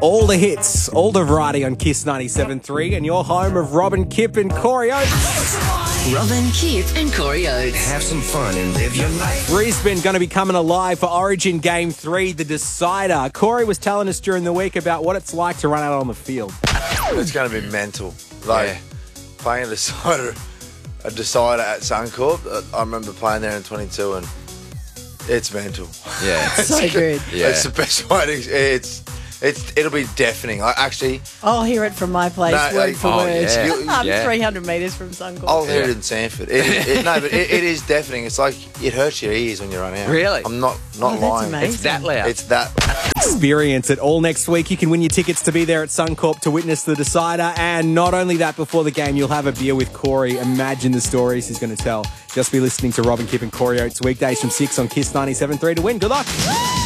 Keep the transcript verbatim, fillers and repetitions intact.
All the hits, all the variety on Kiss ninety-seven point three, and your home of Robin Kipp and Corey Oates. Robin Kipp and Corey Oates. Have some fun and live your life. Brisbane going to be coming alive for Origin Game three, the decider. Corey was telling us during the week about what it's like to run out on the field. It's going to be mental. Like, yeah. playing a decider, a decider at Suncorp. I remember playing there in twenty-two, and it's mental. Yeah. it's so good. Yeah. It's the best way to... It's... It's, it'll be deafening. I actually... I'll hear it from my place, No, word like- for oh, word. yeah. You- I'm yeah. three hundred metres from Suncorp. I'll hear Yeah. it in Sanford. It, it, no, but it, it is deafening. It's like it hurts your ears when you run out. Really? I'm not not Oh, that's lying. amazing. It's that loud. It's that. Experience it all next week. You can win your tickets to be there at Suncorp to witness the decider. And not only that, before the game, you'll have a beer with Corey. Imagine the stories he's going to tell. Just be listening to Robin Kipp and Corey Oates weekdays from six on Kiss ninety-seven point three to win. Good luck.